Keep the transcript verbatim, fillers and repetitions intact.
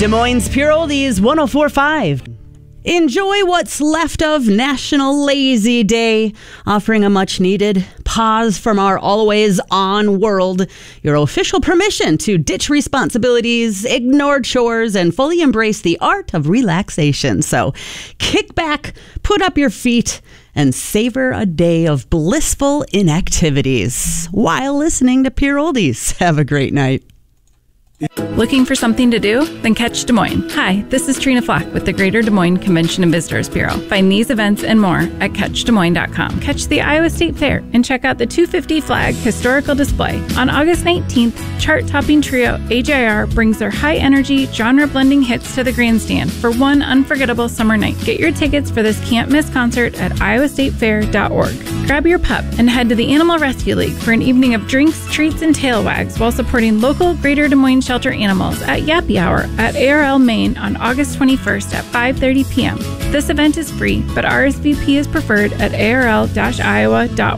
Des Moines Pure Oldies one oh four point five. Enjoy what's left of National Lazy Day, offering a much-needed pause from our always-on world. Your official permission to ditch responsibilities, ignore chores, and fully embrace the art of relaxation. So kick back, put up your feet, and savor a day of blissful inactivities while listening to Pure Oldies. Have a great night. Looking for something to do? Then catch Des Moines. Hi, this is Trina Flock with the Greater Des Moines Convention and Visitors Bureau. Find these events and more at catch des moines dot com. Catch the Iowa State Fair and check out the two fifty Flag Historical Display. On August nineteenth, chart-topping trio A J R brings their high-energy, genre-blending hits to the grandstand for one unforgettable summer night. Get your tickets for this can't-miss concert at iowa state fair dot org. Grab your pup and head to the Animal Rescue League for an evening of drinks, treats, and tail wags while supporting local Greater Des Moines shelter animals at Yappy Hour at A R L Maine on August twenty-first at five thirty p.m. This event is free, but R S V P is preferred at a r l dash iowa dot org.